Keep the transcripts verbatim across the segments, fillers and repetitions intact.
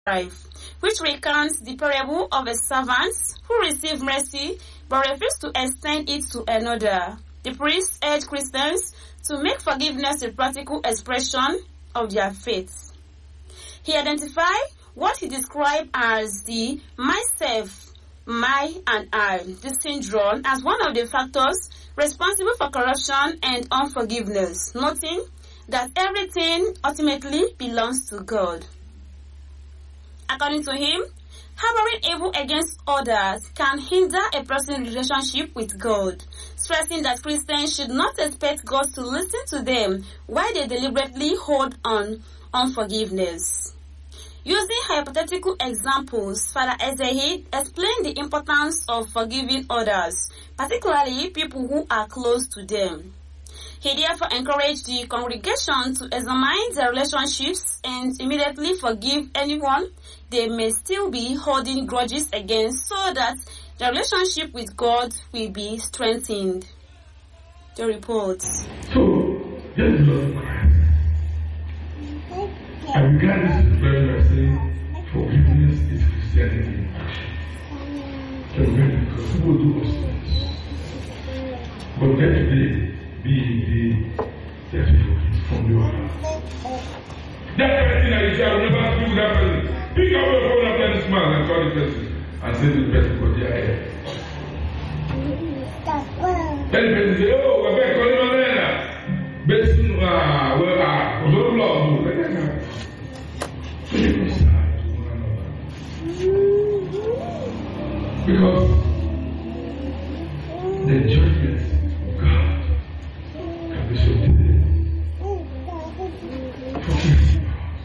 five, which recounts the parable of a servant who received mercy but refused to extend it to another. The priest urged Christians to make forgiveness a practical expression of their faith. He identified what he described as the myself, my, and I, the syndrome, as one of the factors responsible for corruption and unforgiveness, noting that everything ultimately belongs to God. According to him, harboring evil against others can hinder a person's relationship with God, stressing that Christians should not expect God to listen to them while they deliberately hold on unforgiveness. Using hypothetical examples, Father Ezehid explained the importance of forgiving others, particularly people who are close to them. He therefore encouraged the congregation to examine their relationships and immediately forgive anyone they may still be holding grudges against, so that the relationship with God will be strengthened. The report. So, just love Christ. I regard this very by saying forgiveness is Christianity in action. Because people do us things. But let today be the that you forgive from your heart. That person that you say, I will never speak with that person. Pick up your phone after this man and call the person and say to the person, but they are here. Then the person say, oh, we're back calling on there. Best, ah, well, ah, was all love. Let them have. So you can start to one another. Because the judgment of God can be so today. Forgive you.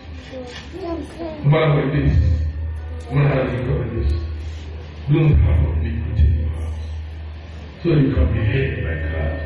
No matter what it is, no matter how you got this, don't have iniquity in your heart. So you can behave like God.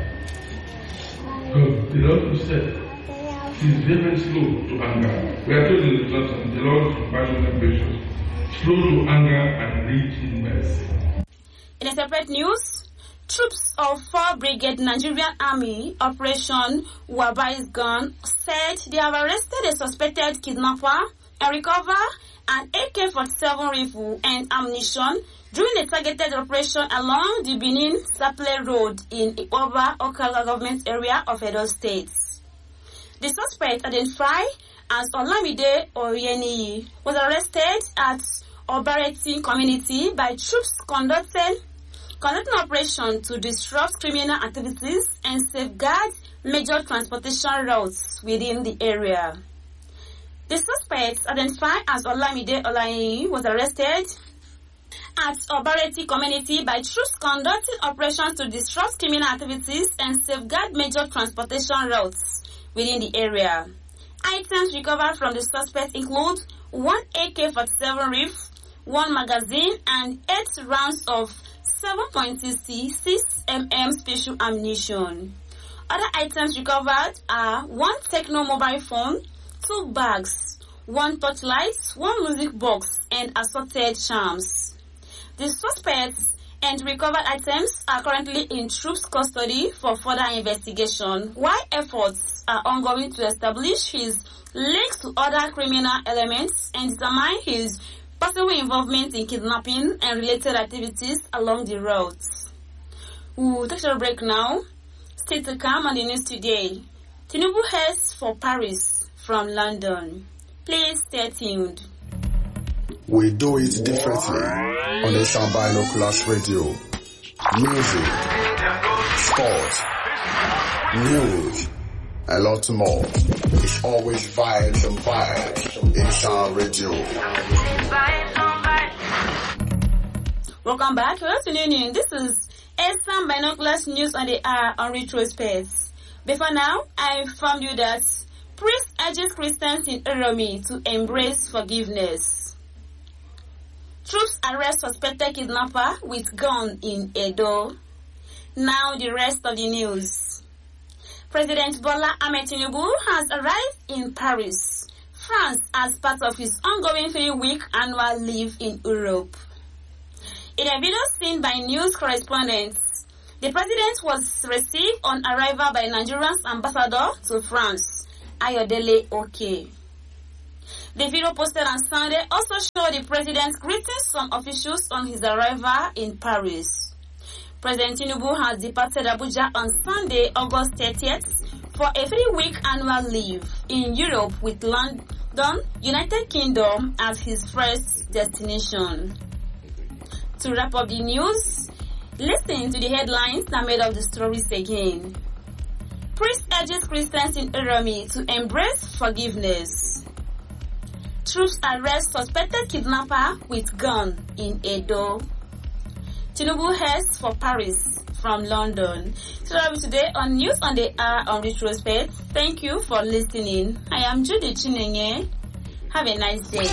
Because the Lord who said, He is very slow to anger. We are told in the lesson, the Lord is compassionate and gracious, slow to anger and rich in mercy. In a separate news, troops of four Brigade Nigerian Army Operation Wabai's Gun said they have arrested a suspected kidnapper and recovered an A K forty-seven rifle and ammunition during a targeted operation along the Benin-Saple Road in Ipoba, Okala government area of Edo State. The suspect, identified as Olamide Oyeniyi, was arrested at Obareti community by troops conducting conducting operation to disrupt criminal activities and safeguard major transportation routes within the area. The suspect, identified as Olamide Oyeniyi, was arrested at Obareti community by troops conducting operations to disrupt criminal activities and safeguard major transportation routes within the area. Items recovered from the suspect include one A K forty-seven rifle, one magazine, and eight rounds of seven point six six millimeter special ammunition. Other items recovered are one Techno mobile phone, two bags, one torchlight, one music box, and assorted charms. The suspects and recovered items are currently in troops' custody for further investigation, while efforts are ongoing to establish his links to other criminal elements and determine his possible involvement in kidnapping and related activities along the routes. We'll take a break now. Stay to come on the news today. Tinubu heads for Paris from London. Please stay tuned. We do it differently on the Sound Binoculars Radio. Music, sport, news, a lot more. It's always vibes and vibes in Sound Radio. Welcome back. Good afternoon. This is Sound Binoculars News on the Hour on Retrospace. Before now, I informed you that priest urges Christians in Uromi to embrace forgiveness. Troops arrest suspected kidnapper with gun in Edo. Now the rest of the news. President Bola Ahmed Tinubu has arrived in Paris, France, as part of his ongoing three-week annual leave in Europe. In a video seen by news correspondents, the president was received on arrival by Nigeria's ambassador to France, Ayodele Oke. The video posted on Sunday also showed the president greeting some officials on his arrival in Paris. President Tinubu has departed Abuja on Sunday, August thirtieth, for a three-week annual leave in Europe with London, United Kingdom as his first destination. To wrap up the news, listen to the headlines that made up the stories again. Priest urges Christians in Uromi to embrace forgiveness. Troops arrest suspected kidnapper with gun in Edo. Tinubu heads for Paris from London. So that was today on News on the Hour on Retrospect. Thank you for listening. I am Judy Chinenye. Have a nice day.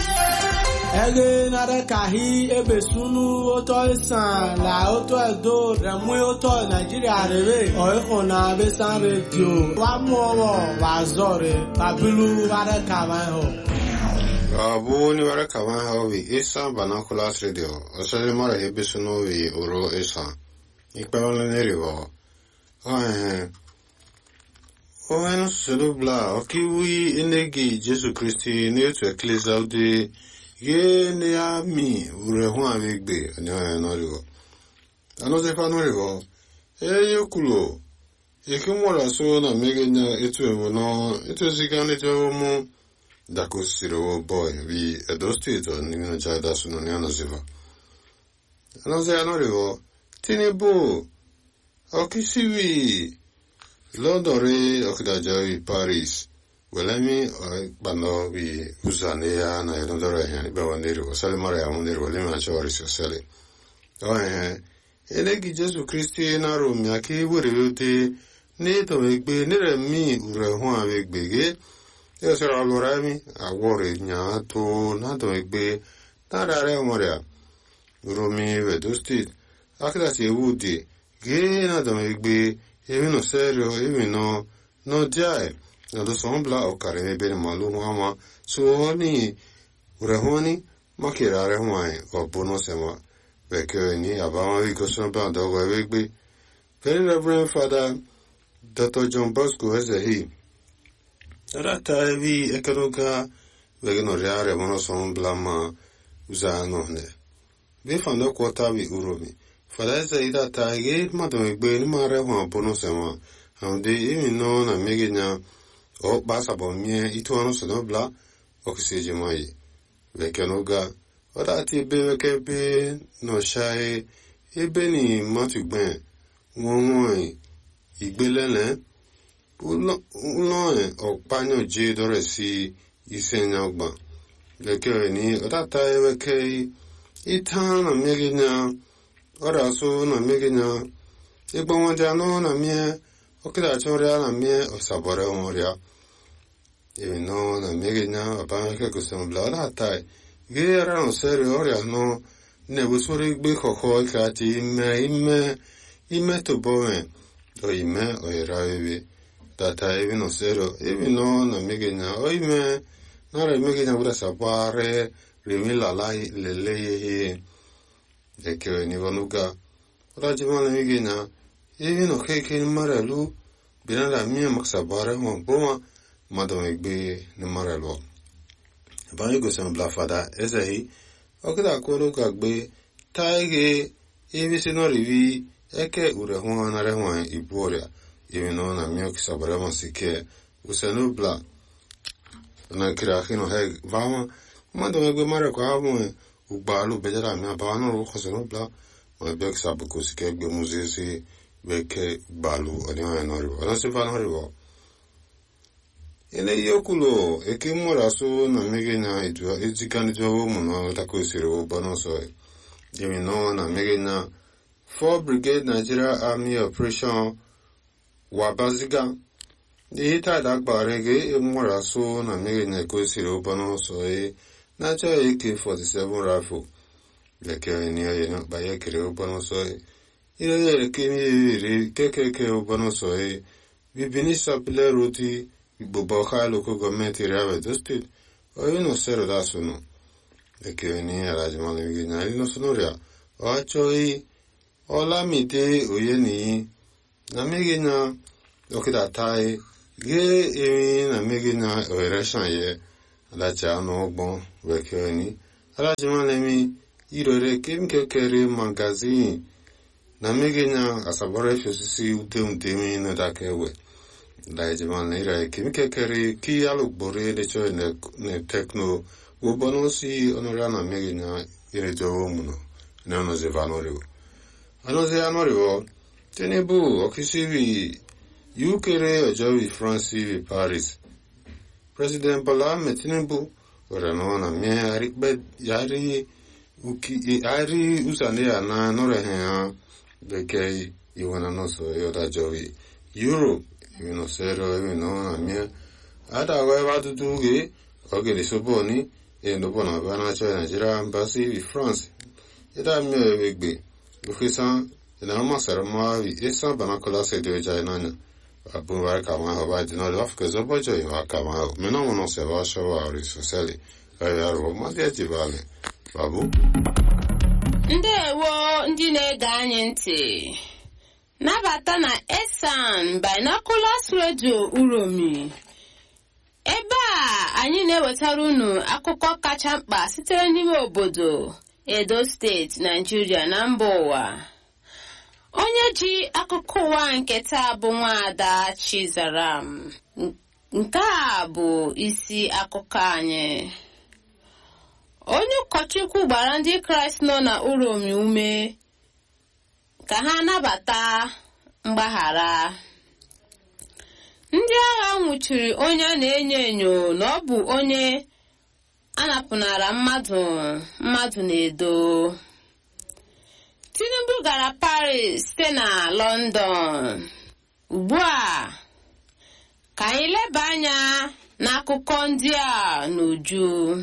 Ege nare kahi ebe sunu oto isan la oto edo remwe oto Nigeria rebe oiko na besan radio wa muowo wa zore babilu ware kawan ho. Abu ni ware kawan ho wi isa banakulas radio osele mara ebe sunu wi oro isa ikpawon le rivo oh Owen Selubla, Okiwi Inegi, Jesu Christi, near to Ecclesia de Ye Nea Mi, Urehuan Vigbe, and Norigo. Another Panorigo, Eyokulo, Ekimora Sona Megana, it will know, it was a gun, it will move. Dakusiro boy, we a dostit on Nina Jada Sunoniana Ziva. Another Anorigo, Tiny Boo, Okisiwi. Londore okudajawi Paris welemi bando bi uzania na londore yani ba wandiri wasale mara ya wandiri welemi achori sosale ohe elegi Jesu Christi na Rome aki wurute ne to egbe ne remi urehu awegbege yo sera lorami awore nya to na to egbe na dare moria Rome vedusti akida ti ewudi ge na to egbe even no serio, even no no jai. No do sombla o carene bene malu mama. So ni urehoni makira rehwai o bono sema. Veke ni abama vi kosombla dogo evigbi. Very Reverend Father Doctor John Bosco has a he. Rata evi ekeroga vege no reare mono sombla ma uzano ne. Vi fando quota vi uromi. Fada ida taige madam egbe ni mare hwan bono sema ande imi no na megenya o basa bomie itu anu so bla o kiseje mai vekenoga oda ti be vekebe no shai ebe ni matugben won won igbelele uno uno o panyo je dore si isenya ogba veke ni oda ta veke itana megenya Ora so na megenya igbo won dia no na mie okida choria na mie o sabore oria e no na megenya ba ke ko sem bla la tai ge era no serio oria no ne busuri gbe khokho ka ti me ime ime to boe do ime o era evi data evi no serio evi no na megenya o ime na re megenya bura sabare rimila lai lele Eke ni vanuga rajimana migena yevi no keke ni maralu binala mia maksabara mo boma madom egbe ni maralu bani go sem blafada ezehi okida kono kagbe taige yevi sino rivi eke urehwa na rehwa iboria yevi no na mia ksabara mo sike usenu bla na kira hino he vama madom egbe mara ko amo Ubalu bejara mi abano ro khoseno bla o bek sabu ko sike gbe muzesi beke balu oni no ro ona se fa no ro ene yokulo ekimura so na megena idwa ezikani jo mu no ta ko siro bano so yemi no na megena four Brigade Nigeria Army Operation Wabaziga ni ta da gbarege emura so na megena ko siro bano so e Nacho A K forty-seven rifle. Leke ni aye no ba ye kire obono so e. Ile ke mi ri keke ke obono so e. Vi bini sapile roti bobo kha loko government area do state. O no sero da sono. Leke ni ala jama ni na no sonoria. O choi ola mite oye ni na megena okida tai ge e na megena o erection ye. alacha no gbon wekeni alacha malemi irore kemke kere magazine na megenya asabore fesisi ute untemi no dakewe daje malera kemke kere ki alubore de cho ne ne techno wobonosi onora na megenya ire jowo muno na no ze vanoriwo ano ze anoriwo tenebu okisivi yukere ojowi France vi Paris President Bola Tinubu orano na me ari be yari uki ari usane na nore he beke iwana no so yoda jowi Europe you know zero you know na me ada we wa tutuge ogere soboni e no bona bana cho Nigeria embassy vi France ida me begbe bufisan na ma sarama vi esa bana kola se de jainana Abu Bakama haba dino laf ke zobojo yo akama mena mono se va shawa ri soseli ayaro madia jibale babu ndewo ndị na-ege anyị ntị nabata na Esan Binoculars Radio Uromi ebe a anyị na-ewetara unu akụkọ kacha mkpa sitere n'ime obodo Edo Steeti Nigeria na mba ụwa onye ji akụkọ ụwa nke taa bụ Nwaada Chizaram nke a bụ isi akụkọ anyị onye ụkọchukwu gbara ndị Kraịst nọ na Uromi ume ka ha nabata mgbaghara ndị agha nwụchiri onye a na-enyo enyo na ọ bụ onye anapụnara mmadụ mmadụ na-edo Tinubu gara Paris site na London. Ugbu a ka anyị leba anya n'akụkọ ndị a n'uju.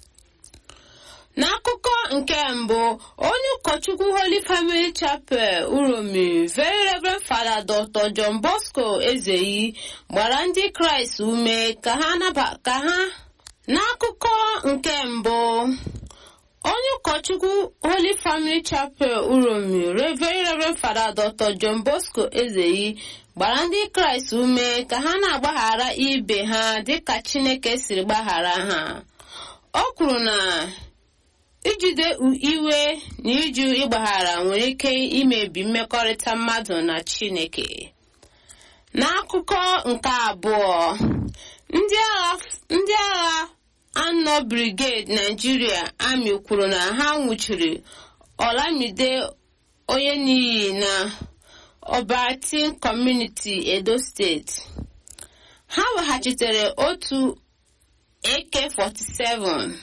N'akụkọ nke mbụ, onye ụkọchukwu Holy Family Chapel Uromi, Very Reverend Father Doctor John Bosco Ezeyi gbara ndị Kraịst ume ka ha naba ka ha n'akụkọ nke mbụ. Onye ụkọchukwu Holy Family Chapel Uromi, Very Reverend Father Doctor John Bosco Ezeyi gbara ndị Kraịst ume ka ha na-agbaghara ibe ha dịka Chineke siri gbaghara ha. O kwuru na ijide iwe na ịjụ ịgbaghara nwere ike imebi mmekọrịta mmadụ na Chineke. N'akụkọ nke abụọ, ndị agha ndị agha Anọ Brigade Nigeria Army kwuru na ha nwụchiri Olamide onye n'iyi na Obatin Community Edo State. Ha weghachitere otu A K forty-seven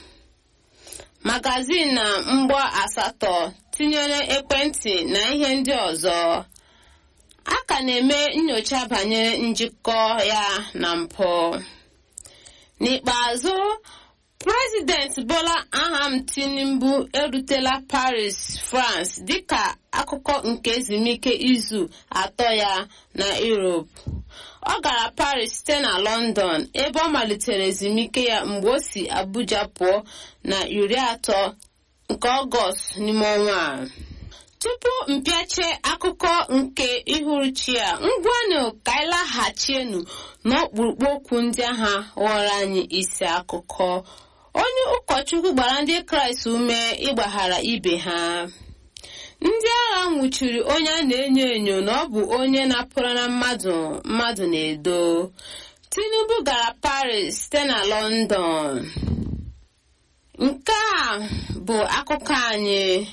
magazin na mgbọ asatọ tinyere ekwentị na ihe ndị ọzọ. A ka na-eme nnyocha banyere njikọ ya na mpụ. N'ikpeazụ, President Bola Ahmed Tinubu erutela Paris, France dịka akụkụ nke ezumike izu atọ ya na Europe. Ọ gara Paris site na London ebe ọ malitere ezumike ya mgbe o si Abuja pụọ na iri atọ nke Ọgọst n'ime ọnwa a. Tupu mpịache akụkọ nke ihuruchi a, ngwanụ ka anyị laghachienu n'ọkpụrụkpụ okwu ndị agha ghọrọ anyị isi akụkọ. Onye ụkọchukwu gbara ndị Kraịst ume ịgbaghara ibe ha. Ndị agha nwụchiri onye a na-enyo enyo na ọ bụ onye napụrụ na mmadụ mmadụ na-edo. Tinubu gara Paris site na London. Nke a bụ akụkọ anyị.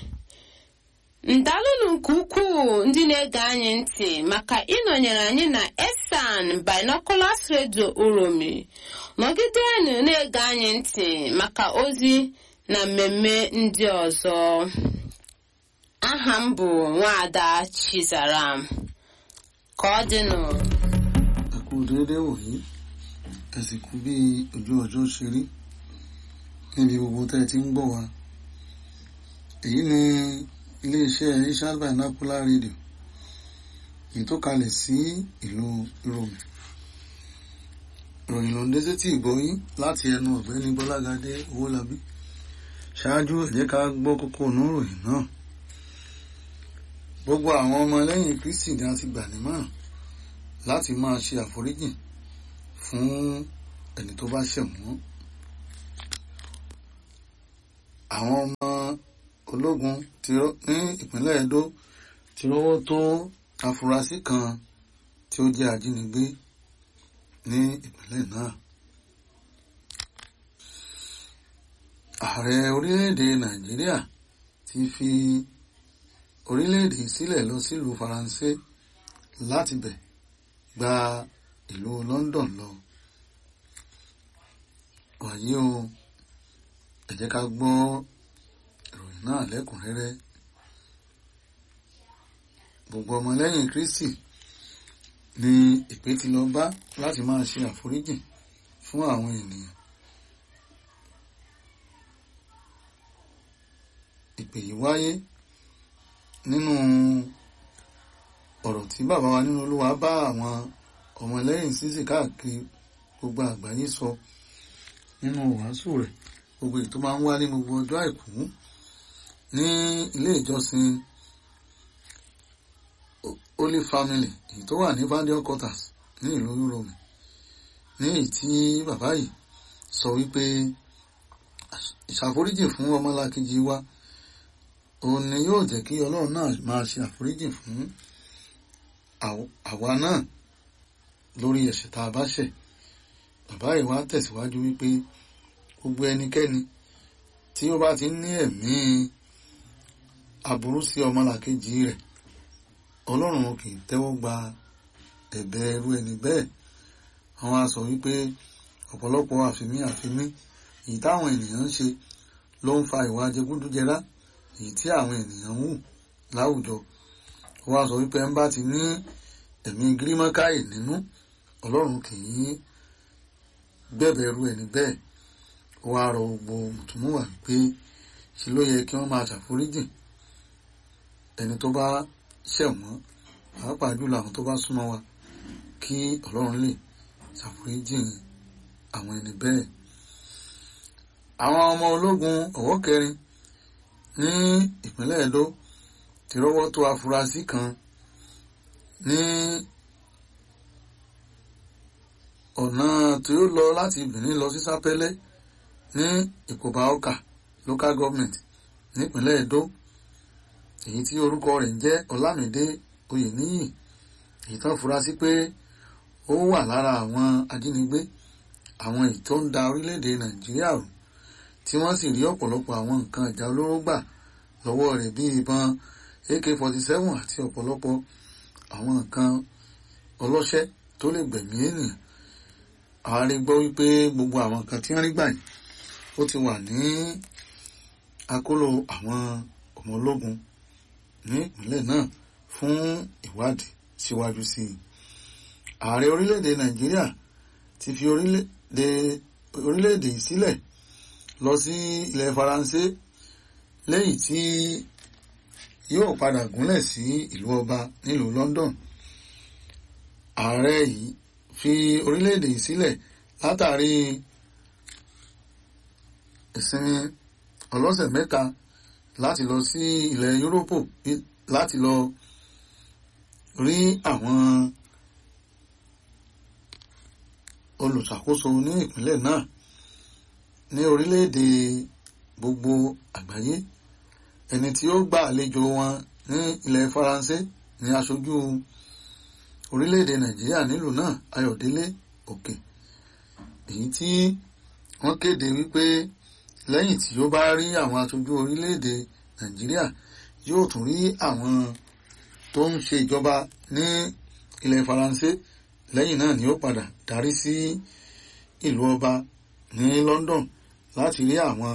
Ndalụnụ nke ukwuu ndị na-ege anyị ntị maka ịnọnyere anyị na Esan Binoculars Radio Uromi. Nọgidenụ na-ege anyị ntị maka ozi na mmemme ndị ọzọ. Aha m bụ Nwaada Chizaram. Ka ọ dịnụ. Ẹkú déédé wòyí, ẹ sì kú bí ojú ọjọ́ ṣe rí níbi gbogbo tẹ́ ẹ ti ń gbọ́ wa. Èyí ni iléeṣẹ́ Esan Binocular Radio, èyí tó kalẹ̀ sí ìlú Uromi. Ìròyìn ló ń dé sétí ìgbọ́yín láti ẹnu ọ̀gbẹ́ni Gbọ́lágadé Owólabí. Ṣáájú ẹ jẹ́ ká gbọ́ kókó inú ìròyìn náà. Gbogbo àwọn ọmọ lẹ́yìn Kristi ni a ti gbà nímọ̀ràn láti máa ṣe àforíjìn fún ẹni tó bá ṣẹ̀ wọ́n. àwọn ọmọ ológun ní ìpínlẹ̀ Edo ti rọ́wọ́ tó afurasí kan tí ó jẹ́ ajínigbé ní ìpínlẹ̀ náà. Ààrẹ orílẹ̀-èdè Nàìjíríà ti fi orílẹ̀-èdè sílẹ̀ lọ sílùú Faransé láti bẹ̀ gba ìlú London lọ. Wàyí o, ẹ jẹ́ ká gbọ́ ìròyìn náà lẹ́kùnrẹ́rẹ́. Gbogbo ọmọlẹ́yìn Kristi ni ìpè ti lọ bá láti máa ṣe àforíjì fún àwọn ènìyàn. Ìpè yìí wáyé nínú ọ̀rọ̀ tí bàbá wa nínú Olúwa bá àwọn ọmọlẹ́yìn sísì káàkiri gbogbo àgbáyé sọ nínú wàásù rẹ̀ gbogbo èyí tó máa ń wá ní gbogbo ọjọ́ àìkú ní ilé ìjọsìn Holy Family èyí tó wà ní Vandeal Quarters ní ìlú Rome, ní èyí tí bàbá yìí sọ wípé ìṣàforíjì fún ọmọlàkejì wa òun ni yóò jẹ́ kí Ọlọ́run náà máa ṣe àforíjì fún àwa náà lórí ẹ̀ṣẹ̀ tá a bá ṣẹ̀. Bàbá yìí wá tẹ̀síwájú wípé gbogbo ẹnikẹ́ni tí ó bá ti ní ẹ̀mí aburú sí ọmọlàkejì rẹ̀, Ọlọ́run kì í tẹ́wọ́ gba ẹ̀bẹ̀ irú ẹni bẹ́ẹ̀. Àwọn á sọ wípé ọ̀pọ̀lọpọ̀ àfimí àfimí èyí táwọn ènìyàn ń ṣe ló ń fa ìwà jẹgúdújẹrá èyí tí àwọn ènìyàn ń hù láwùjọ. Wọ́n á sọ wípé ń bá ti ní ẹ̀mí gírímọ́káì nínú, Ọlọ́run kì í gbẹ̀bẹ̀ irú ẹni bẹ́ẹ̀. Ó wá rọ gbogbo mùtúmùwà wípé ṣe ló yẹ kí wọ́n máa ṣàforíjì ẹni tó bá ṣẹ̀ wọ́n, pàápàá jùlọ àwọn tó bá súnmọ́ wa, kí Ọlọ́run lè ṣàforíjì àwọn ẹni bẹ́ẹ̀. Àwọn ọmọ ológun ọ̀wọ́ kẹrin ní ìpínlẹ̀ Edo ti rọ́wọ́ tó afurasí kan ní ọ̀nà tí ó lọ láti Benin lọ sí Sápẹ́lẹ́ ní Ìkòbá Ọkà local government nípínlẹ̀ Edo, èyí tí orúkọ rẹ̀ ń jẹ́ Ọlámídé Oyèníyì, èyí tán fura sí pé ó wà lára àwọn ajínigbé, àwọn èyí tó ń da orílẹ̀-èdè Nàìjíríà rú, tí wọ́n sì rí ọ̀pọ̀lọpọ̀ àwọn nǹkan ìjà olóró gbà lọ́wọ́ rẹ̀ bíi ìbọn A K forty-seven àti ọ̀pọ̀lọpọ̀ àwọn nǹkan ọlọ́ṣẹ́ tó lè gbẹ̀mí ènìyàn. Ààrẹ gbọ́ wípé gbogbo àwọn nǹkan tí wọ́n rí gbà yìí ó ti wà ní àkólò àwọn ọmọ ológun ní ìpínlẹ̀ náà fún ìwádìí síwájú sí i. Ààrẹ orílẹ̀-èdè Nàìjíríà ti fi orílẹ̀-èdè orílẹ̀-èdè sílẹ̀ lọ sí ilẹ̀ Faransé, lẹ́yìn tí yóò padà gúnlẹ̀ sí ìlú ọba nílùú London. Ààrẹ yìí fi orílẹ̀-èdè sílẹ̀ látàrí ìsinmi ọlọ́sẹ̀ mẹ́ta láti lọ sí ilẹ̀ Yúróòpù láti lọ rí àwọn olùṣàkóso ní ìpínlẹ̀ náà ní orílẹ̀-èdè gbogbo àgbáyé. Ẹni tí ó gba àlejò wọn ní ilẹ̀ Faransé ní aṣojú orílẹ̀-èdè Nàìjíríà nílùú náà, Ayọ̀délé Òkè, èyí tí wọ́n kéde wípé lẹ́yìn tí ó bá rí àwọn aṣojú orílẹ̀-èdè Nàìjíríà yóò tún rí àwọn tó ń ṣe ìjọba ní ilẹ̀ Faransé. Lẹ́yìn náà ni ó padà darí sí ìlú ọba ní London láti rí àwọn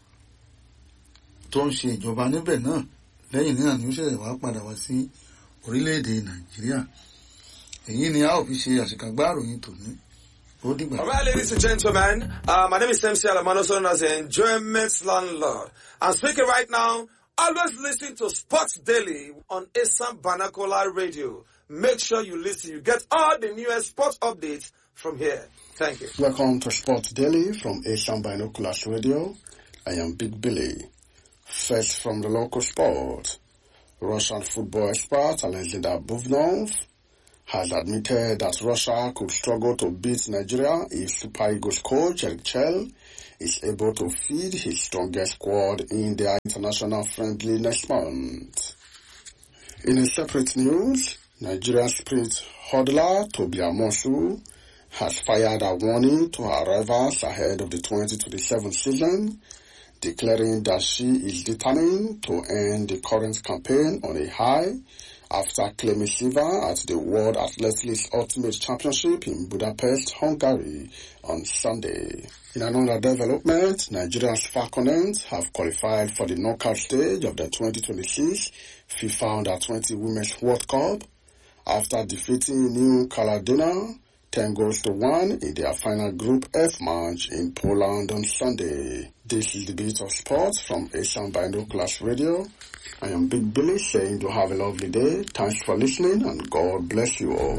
tó ń ṣe ìjọba níbẹ̀ náà. Lẹ́yìn náà ni ó ṣẹ̀ṣẹ̀ wá padà wá sí orílẹ̀-èdè Nàìjíríà. Èyí ni a ó fi ṣe àṣekágbá ìròyìn tòní. Ó dìgbà. All right, ladies and gentlemen, uh, my name is M C Alamano, also known as the Enjoyment Landlord. I'm speaking right now. Always listen to Sports Daily on Asam Banakola Radio. Make sure you listen. You get all the newest sports updates from here. Thank you. Welcome to Sports Daily from Asian Binoculars Radio. I am Big Billy. First from the local sport. Russian football expert Alexander Buvnov has admitted that Russia could struggle to beat Nigeria if Super Eagles coach Eric Chell is able to feed his strongest squad in their international friendly next month. In a separate news, Nigerian sprint hurdler Tobi Amosu has fired a warning to her rivals ahead of the twenty twenty-seven season, declaring that she is determined to end the current campaign on a high after claiming silver at the World Athletics Ultimate Championship in Budapest, Hungary on Sunday. In another development, Nigeria's Falconets have qualified for the knockout stage of the twenty twenty-six FIFA Under twenty Women's World Cup after defeating New Caledonia ten goals to one in their final Group F match in Poland on Sunday. This is the Beat of Sports from Asian Binoculars Radio. I am Big Billy saying you have a lovely day. Thanks for listening and God bless you all.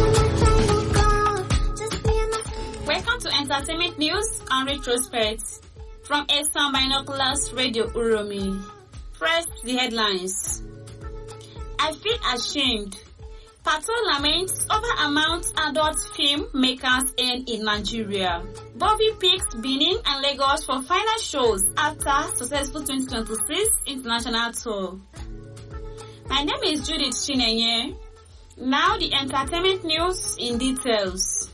Welcome to Entertainment News and Retrospect from Asian Binoculars Radio Uromi. First, the headlines. I feel ashamed. Pato laments over amount adult film makers earn in Nigeria. Bobby picks Benin and Lagos for final shows after successful twenty twenty-six international tour. My name is Judith Chinenye. Now the entertainment news in details.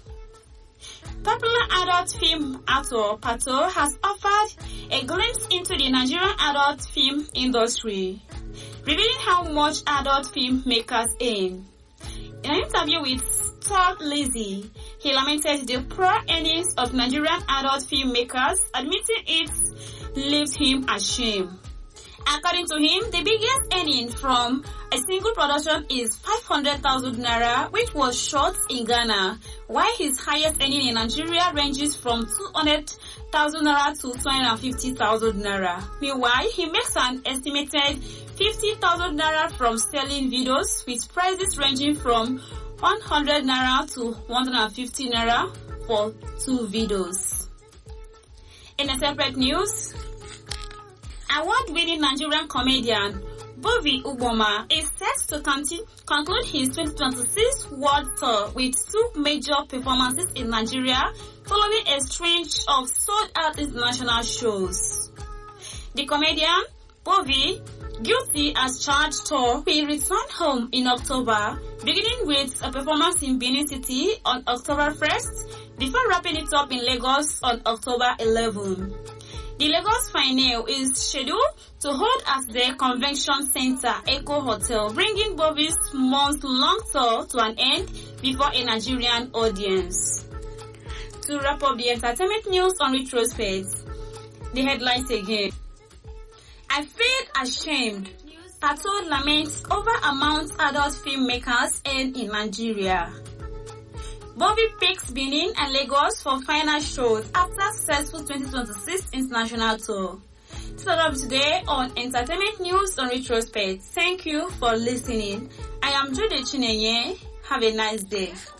Popular adult film actor Pato has offered a glimpse into the Nigerian adult film industry, revealing how much adult film makers earn. In an interview with Todd Lizzie, he lamented the poor earnings of Nigerian adult filmmakers, admitting it leaves him ashamed. According to him, the biggest earning from a single production is five hundred thousand naira, which was shot in Ghana, while his highest earning in Nigeria ranges from two hundred thousand naira to two hundred fifty thousand naira. Meanwhile, he makes an estimated fifty thousand naira from selling videos, with prices ranging from one hundred naira to one hundred fifty naira for two videos. In a separate news, award-winning Nigerian comedian Bobby Uboma is set to continue, conclude his twenty twenty-six world tour with two major performances in Nigeria following a stretch of sold-out international shows. The comedian, Bobby, guilty as charged tour, will return home in October, beginning with a performance in Benin City on October first, before wrapping it up in Lagos on October eleventh. The Lagos final is scheduled to hold at the Convention Center Echo Hotel, bringing Bobby's month-long tour to an end before a Nigerian audience. To wrap up the entertainment news on Retrospect, the headlines again. I feel ashamed. Pato laments over amount adult filmmakers earn in Nigeria. Bobby picks Benin and Lagos for final shows after successful twenty twenty-six international tour. That's all of today on Entertainment News on Retrospect. Thank you for listening. I am Jude Chinenye. Have a nice day.